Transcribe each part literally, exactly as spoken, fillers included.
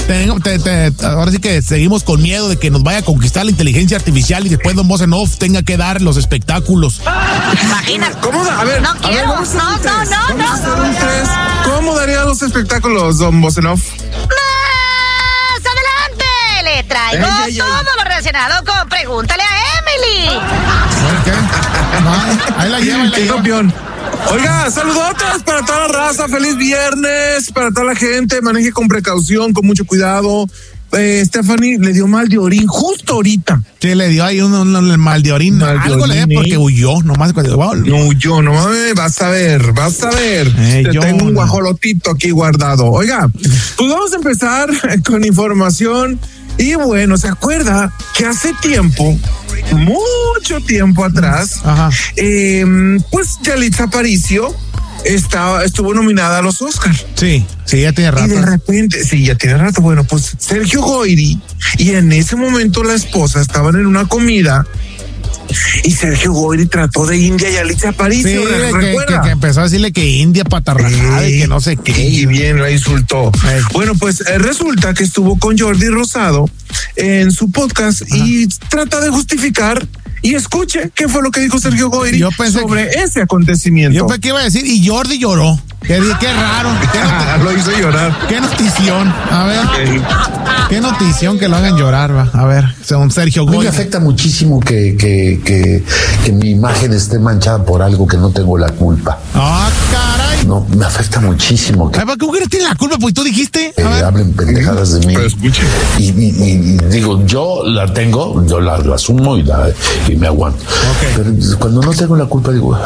Te, te, te, ahora sí que seguimos con miedo de que nos vaya a conquistar la inteligencia artificial y después Don Voz en Off tenga que dar los espectáculos. Imagínate. ¿Cómo? A ver, no a quiero. ver, vamos a no, no, no, vamos no, a un test. ¿Cómo daría los espectáculos, Don Voz en Off? Más adelante le traigo Ey, ey, ey. todo lo relacionado con Pregúntale a Emily. ¿Qué? No, ahí la lleva, ahí la ¡Qué lleva. campeón! Oiga, saludotes para toda la raza, feliz viernes, para toda la gente, maneje con precaución, con mucho cuidado. Eh, Stephanie le dio mal de orín justo ahorita. Sí, le dio ahí un, un, un mal de orín. Mal de Algo le orín, dio porque ¿eh? huyó, nomás cuando wow. No, yo no mames, vas a ver, vas a ver. Eh, Te yo tengo un no. guajolotito aquí guardado. Oiga, pues vamos a empezar con información. Y bueno, ¿se acuerda que hace tiempo, mucho tiempo atrás, Ajá. eh, pues Yalitza Aparicio estaba, estuvo nominada a los Oscars? Sí, sí, ya tiene rato. Y de repente, sí, ya tiene rato. Bueno, pues Sergio Goyri y en ese momento la esposa estaban en una comida y Sergio Goyri trató de India y Yalitza Aparicio. Sí, ¿re- que, que, recuerda? que empezó a decirle que India patarrajada y que no sé qué. Y bien la insultó. Ey. Bueno, pues eh, resulta que estuvo con Jordi Rosado en su podcast y trata de justificar. Y escuche qué fue lo que dijo Sergio Goyri Yo pensé sobre ese acontecimiento. Yo pensé que iba a decir, y Jordi lloró. Qué, qué raro. Qué, noti- Lo hizo llorar. qué notición. A ver, Ey. qué notición que lo hagan llorar, va. A ver, según Sergio A mí me Goyri. afecta muchísimo que, que, que, que mi imagen esté manchada por algo que no tengo la culpa. Ah, caray. No, me afecta muchísimo que Ay, ¿por qué mujeres tienen la culpa? Pues tú dijiste. eh, A ver. hablen pendejadas de mí. Pero escuche. Y, y- y digo, yo la tengo, yo la, la asumo y, la, y me aguanto. Pero cuando no tengo la culpa, digo,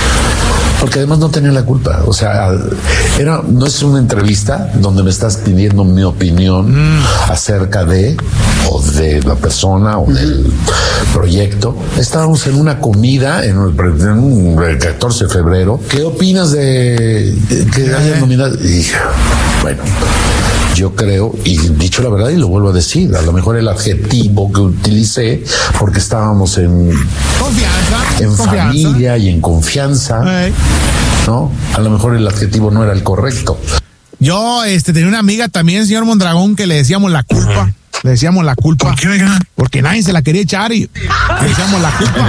porque además no tenía la culpa. O sea, era, no es una entrevista donde me estás pidiendo mi opinión mm. acerca de o de la persona o del proyecto. Estábamos en una comida en el, en el catorce de febrero. ¿Qué opinas de, de que hayan nominado? Y dije, bueno, yo creo, y dicho la verdad, y lo vuelvo a decir, a lo mejor el adjetivo que utilicé, porque estábamos en, Confianza. en confianza. familia y en confianza, Ey. ¿no? A lo mejor el adjetivo no era el correcto. Yo este, tenía una amiga también, señor Mondragón, que le decíamos la culpa. Le decíamos la culpa. ¿Por qué, oiga? Porque nadie se la quería echar y le decíamos la culpa.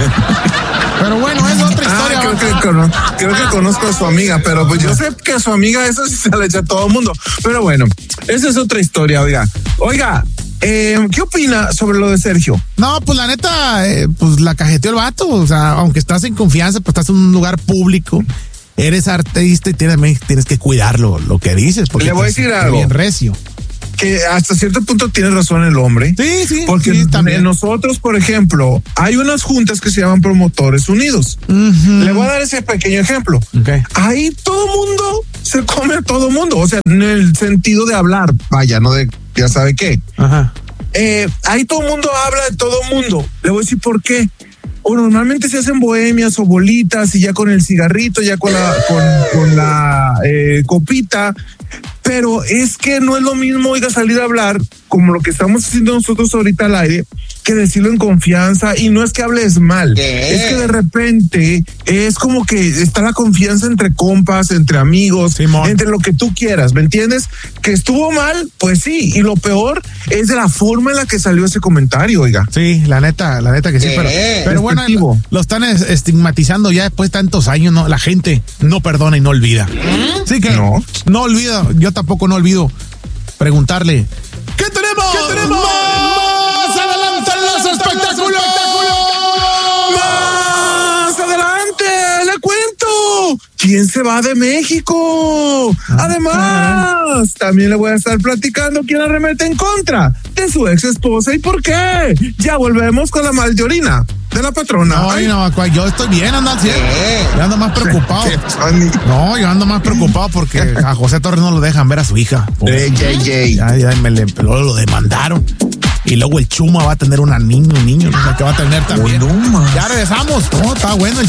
Pero bueno, es otra historia. Ah, creo, ¿va? que, cono- creo que conozco a su amiga, pero pues yo sé que a su amiga eso sí se le echa a todo el mundo. Pero bueno, esa es otra historia, oiga. Oiga, eh, ¿qué opina sobre lo de Sergio? No, pues la neta, eh, pues la cajeteó el vato. O sea, aunque estás en confianza, pues estás en un lugar público. Eres artista y tienes, tienes que cuidarlo, lo que dices. Porque Le voy a pues, decir es algo. bien recio. Que hasta cierto punto tiene razón el hombre. Sí, sí. Porque sí, también. nosotros, por ejemplo, hay unas juntas que se llaman Promotores Unidos. Uh-huh. Le voy a dar ese pequeño ejemplo. Okay. Ahí todo mundo se come a todo mundo. O sea, en el sentido de hablar, vaya, no de ya sabe qué. Ajá. Eh, ahí todo el mundo habla de todo el mundo. Le voy a decir por qué. O normalmente se hacen bohemias o bolitas y ya con el cigarrito, ya con la, con, con la eh, copita. Pero es que no es lo mismo, oiga, salir a hablar como lo que estamos haciendo nosotros ahorita al aire, que decirlo en confianza. Y no es que hables mal, ¿Qué? es que de repente es como que está la confianza entre compas, entre amigos, Simón. entre lo que tú quieras, ¿me entiendes? Que estuvo mal, pues sí. Y lo peor es de la forma en la que salió ese comentario, oiga. Sí, la neta, la neta que sí, ¿Qué? pero, pero bueno, Despectivo. lo, lo están es- estigmatizando ya después de tantos años, ¿no? La gente no perdona y no olvida. Sí que No. no olvida, yo tampoco no olvido preguntarle, ¿qué tenemos? ¿Qué tenemos? Más adelante en los espectáculos. Más adelante, le cuento. ¿Quién se va de México? Además, también le voy a estar platicando quién arremete en contra de su ex esposa y por qué. Ya volvemos con la mal de orina de la patrona. No, Ay, no, cu- yo estoy bien, ando al cien. Yo ando más preocupado. qué funny. No, yo ando más preocupado porque a José Torres no lo dejan ver a su hija. Ey, ey, ey. Ya, ya me le, luego lo demandaron. Y luego el Chuma va a tener una niño, un niño, no sé qué va a tener también. Bueno, man. Ya regresamos. No, está bueno el